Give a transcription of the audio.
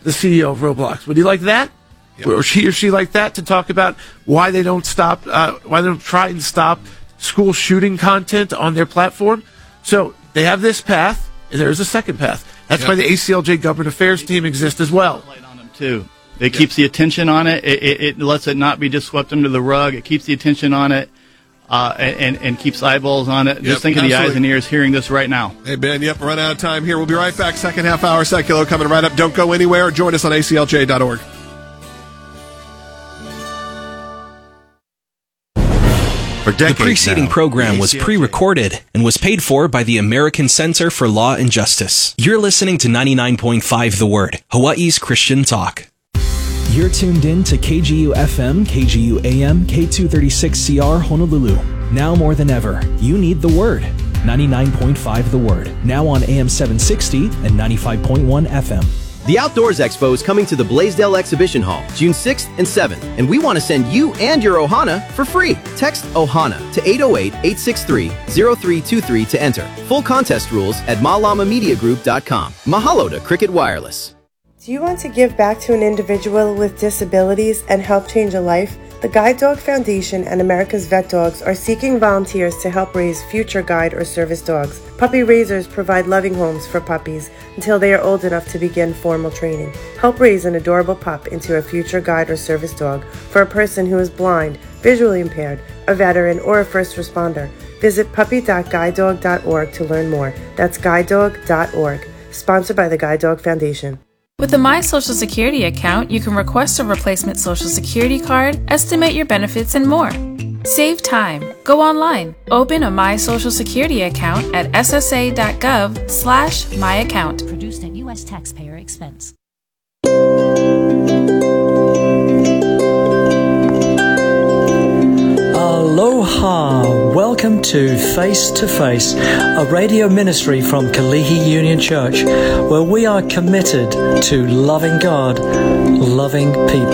the CEO of Roblox. Would you like that? Yep. Or he or she like that to talk about why they don't try and stop school shooting content on their platform? So they have this path, and there's a second path. That's why the ACLJ Government Affairs team exists as well. On them too. It keeps the attention on it. It lets it not be just swept under the rug. It keeps the attention on it. And keeps eyeballs on it. Just think of the eyes and ears hearing this right now. Hey, Ben, run out of time here. We'll be right back. Second half hour, Secular coming right up. Don't go anywhere. Join us on aclj.org. The preceding program was pre-recorded and was paid for by the American Center for Law and Justice. You're listening to 99.5 The Word, Hawaii's Christian talk. You're tuned in to KGU FM, KGU AM, K236CR Honolulu. Now more than ever, you need the Word. 99.5 The Word, now on AM 760 and 95.1 FM. The Outdoors Expo is coming to the Blaisdell Exhibition Hall, June 6th and 7th, and we want to send you and your Ohana for free. Text Ohana to 808-863-0323 to enter. Full contest rules at malamamediagroup.com. Mahalo to Cricket Wireless. Do you want to give back to an individual with disabilities and help change a life? The Guide Dog Foundation and America's Vet Dogs are seeking volunteers to help raise future guide or service dogs. Puppy raisers provide loving homes for puppies until they are old enough to begin formal training. Help raise an adorable pup into a future guide or service dog for a person who is blind, visually impaired, a veteran, or a first responder. Visit puppy.guidedog.org to learn more. That's guidedog.org. Sponsored by the Guide Dog Foundation. With the My Social Security account, you can request a replacement Social Security card, estimate your benefits, and more. Save time. Go online. Open a My Social Security account at ssa.gov/myaccount. Produced at U.S. taxpayer expense. Aloha! Welcome to Face to Face, a radio ministry from Kalihi Union Church, where we are committed to loving God, loving people.